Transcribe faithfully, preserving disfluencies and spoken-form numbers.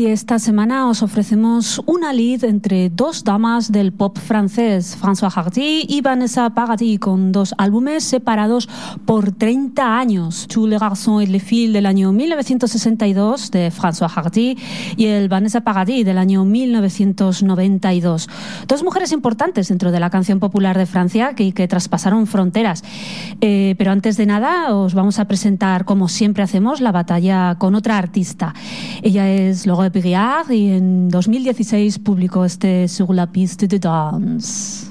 Y esta semana os ofrecemos una lead entre dos damas del pop francés, Françoise Hardy y Vanessa Paradis, con dos álbumes separados por treinta años. Tous les garçons et les filles del año mil novecientos sesenta y dos de Françoise Hardy y el Vanessa Paradis del año mil novecientos noventa y dos. Dos mujeres importantes dentro de la canción popular de Francia que, que traspasaron fronteras. Eh, pero antes de nada os vamos a presentar, como siempre hacemos, la batalla con otra artista. Ella es Laure Brillard y en dos mil dieciséis publicó este Sur la piste de danse.